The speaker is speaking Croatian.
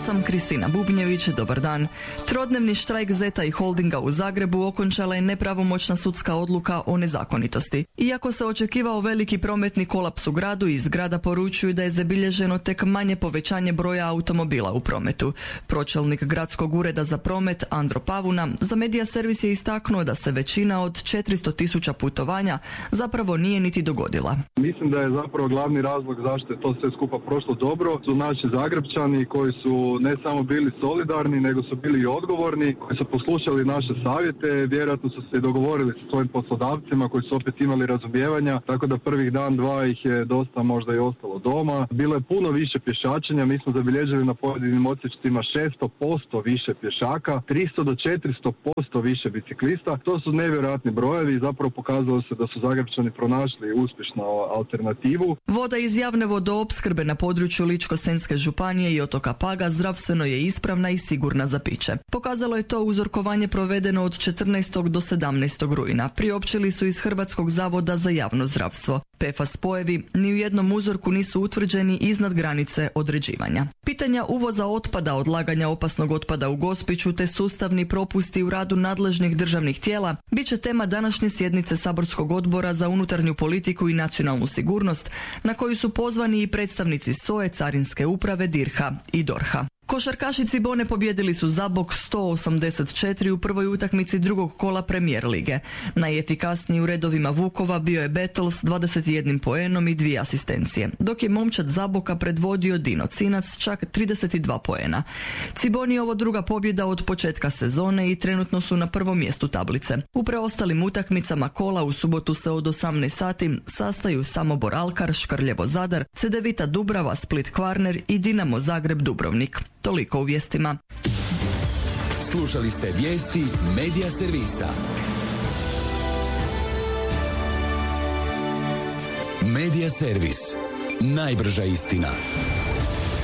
sam Kristina Bubnjević, dobar dan. Trodnevni štrajk Zeta i Holdinga u Zagrebu okončala je nepravomoćna sudska odluka o nezakonitosti. Iako se očekivao veliki prometni kolaps u gradu, iz grada poručuju da je zabilježeno tek manje povećanje broja automobila u prometu. Pročelnik gradskog ureda za promet Andro Pavuna za Medija Servis je istaknuo da se većina od 400.000 putovanja zapravo nije niti dogodila. Mislim da je zapravo glavni razlog zašto je to sve skupa prošlo dobro su naši Zagrepčani koji su ne samo bili solidarni, nego su bili i odgovorni, koji su poslušali naše savjete, vjerojatno su se dogovorili sa svojim poslodavcima koji su opet imali razumijevanja, tako da prvih dan, dva ih je dosta možda i ostalo doma. Bilo je puno više pješačenja, mi smo zabilježili na pojedinim odsječcima 600% više pješaka, 300 do 400% više biciklista. To su nevjerojatni brojevi i zapravo pokazalo se da su Zagrepčani pronašli uspješnu alternativu. Voda iz javne vodoopskrbe na području Ličko-senjske županije i otoka Paga zdravstveno je ispravna i sigurna za piće. Pokazalo je to uzorkovanje provedeno od 14. do 17. rujna. Priopćili su iz Hrvatskog zavoda za javno zdravstvo. PFAS spojevi ni u jednom uzorku nisu utvrđeni iznad granice određivanja. Pitanja uvoza otpada, odlaganja opasnog otpada u Gospiću te sustavni propusti u radu nadležnih državnih tijela bit će tema današnje sjednice Saborskog odbora za unutarnju politiku i nacionalnu sigurnost, na koju su pozvani i predstavnici SOA-e, Carinske uprave, DIRH-a i DORH-a. Košarkaši Cibone pobijedili su Zabok 184 u prvoj utakmici drugog kola Premier lige. Najefikasniji u redovima Vukova bio je Betels s 21 poenom i 2 asistencije, dok je momčad Zaboka predvodio Dino Cinac čak 32 poena. Ciboni ovo druga pobjeda od početka sezone i trenutno su na prvom mjestu tablice. U preostalim utakmicama kola u subotu se od 18 sati sastaju Samobor Alkar, Škrljevo Zadar, Cedevita Dubrava, Split Kvarner i Dinamo Zagreb Dubrovnik. Toliko u vijestima. Slušali ste vijesti Medija Servisa. Medija Servis. Najbrža istina.